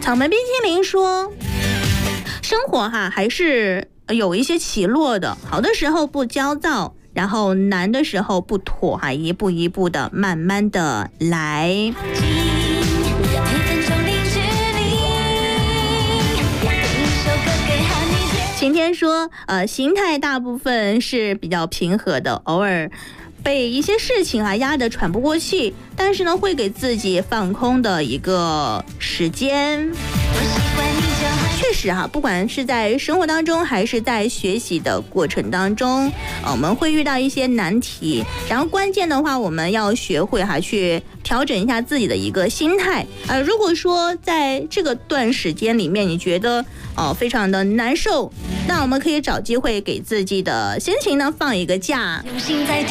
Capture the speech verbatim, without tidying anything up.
草莓冰淇淋说，生活哈还是有一些起落的，好的时候不焦躁，然后难的时候不妥哈，一步一步的慢慢的来。晴天说，呃，心态大部分是比较平和的，偶尔被一些事情啊压得喘不过气，但是呢，会给自己放空的一个时间。确实哈、啊，不管是在生活当中，还是在学习的过程当中，呃、我们会遇到一些难题，然后关键的话，我们要学会哈、啊、去调整一下自己的一个心态。呃，如果说在这个段时间里面，你觉得呃非常的难受，那我们可以找机会给自己的心情呢放一个假。